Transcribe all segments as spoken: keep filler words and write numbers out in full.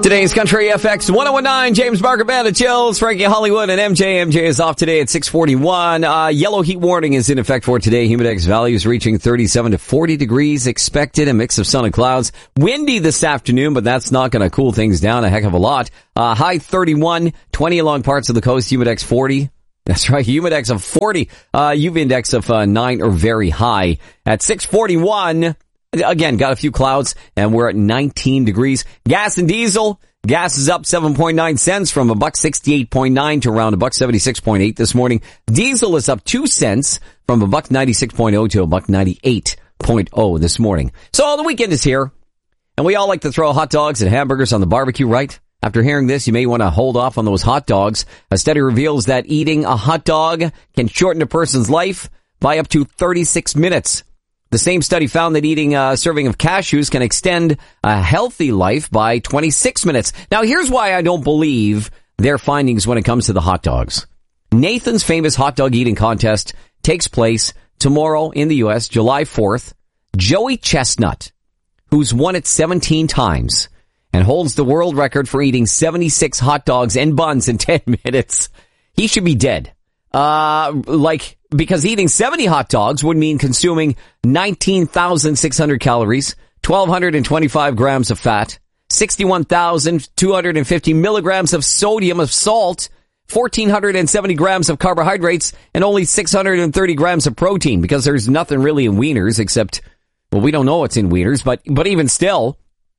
Today's Country F X ten nineteen, James Barker Band of Chills, Frankie Hollywood, and M J. M J is off today at six forty-one. Uh, yellow heat warning is in effect for today. Humidex values reaching thirty-seven to forty degrees expected, a mix of sun and clouds. Windy this afternoon, but that's not going to cool things down a heck of a lot. Uh, high thirty-one, twenty along parts of the coast, Humidex forty. That's right, Humidex of forty, uh, U V index of uh, nine or very high. At six forty-one, again, got a few clouds, and we're at nineteen degrees. Gas and diesel. Gas is up seven point nine cents from a buck sixty-eight point nine to around a buck seventy-six point eight this morning. Diesel is up two cents from a buck ninety-six point oh to a buck ninety-eight point oh this morning. So the weekend is here, and we all like to throw hot dogs and hamburgers on the barbecue, right? After hearing this, you may want to hold off on those hot dogs. A study reveals that eating a hot dog can shorten a person's life by up to thirty-six minutes. The same study found that eating a serving of cashews can extend a healthy life by twenty-six minutes. Now, here's why I don't believe their findings when it comes to the hot dogs. Nathan's famous hot dog eating contest takes place tomorrow in the U S, July fourth. Joey Chestnut, who's won it seventeen times and holds the world record for eating seventy-six hot dogs and buns in ten minutes, he should be dead. Uh, like, because eating seventy hot dogs would mean consuming nineteen thousand six hundred calories, one thousand two hundred twenty-five grams of fat, sixty-one thousand two hundred fifty milligrams of sodium of salt, one thousand four hundred seventy grams of carbohydrates, and only six hundred thirty grams of protein, because there's nothing really in wieners except, well, we don't know what's in wieners, but, but even still,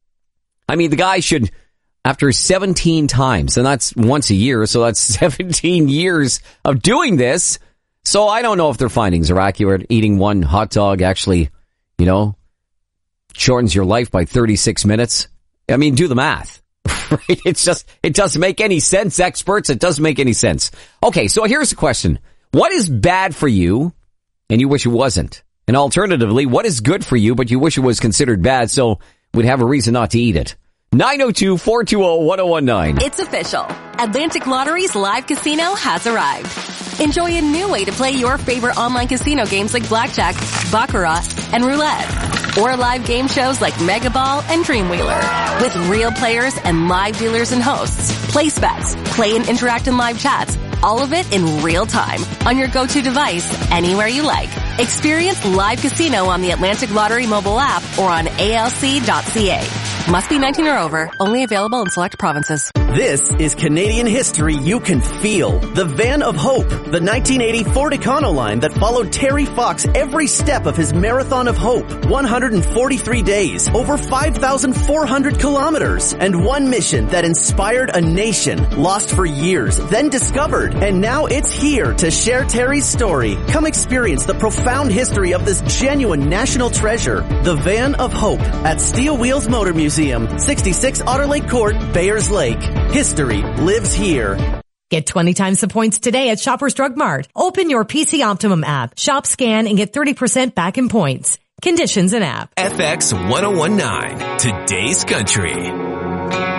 I mean, the guy should, after seventeen times, and that's once a year, so that's seventeen years of doing this. So I don't know if their findings are accurate. Eating one hot dog actually, you know, shortens your life by thirty-six minutes. I mean, do the math. Right? It's just, it doesn't make any sense, experts. It doesn't make any sense. Okay, so here's the question. What is bad for you and you wish it wasn't? And alternatively, what is good for you but you wish it was considered bad so we'd have a reason not to eat it? nine oh two, four two oh, one oh one nine. It's official. Atlantic Lottery's live casino has arrived. Enjoy a new way to play your favorite online casino games like Blackjack, Baccarat, and Roulette. Or live game shows like Mega Ball and Dreamwheeler. With real players and live dealers and hosts. Place bets, play and interact in live chats. All of it in real time on your go-to device, anywhere you like. Experience live casino on the Atlantic Lottery mobile app or on A L C dot C A. Must be nineteen or over. Only available in select provinces. This is Canadian history you can feel. The Van of Hope, the nineteen eighty Ford Econoline that followed Terry Fox every step of his Marathon of Hope. one hundred forty-three days, over five thousand four hundred kilometers, and one mission that inspired a nation, lost for years, then discovered, and now it's here to share Terry's story. Come experience the profound history of this genuine national treasure. The Van of Hope at Steel Wheels Motor Museum, sixty-six Otter Lake Court, Bayers Lake. History lives here. Get twenty times the points today at Shoppers Drug Mart. Open your P C Optimum app, shop, scan, and get thirty percent back in points. Conditions and app. F X ten nineteen, today's country.